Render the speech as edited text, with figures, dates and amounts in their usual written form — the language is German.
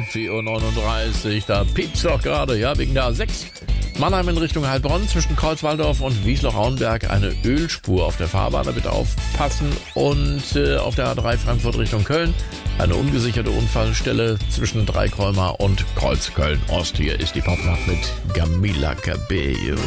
4:39 Uhr, da piept's doch gerade, ja, wegen der A6. Mannheim in Richtung Heilbronn zwischen Kreuzwaldorf und Wiesloch-Rauenberg eine Ölspur auf der Fahrbahn, da bitte aufpassen. Und auf der A3 Frankfurt Richtung Köln eine ungesicherte Unfallstelle zwischen Dreikreumer und Kreuzköln-Ost. Hier ist die Popnacht mit Camila Cabello.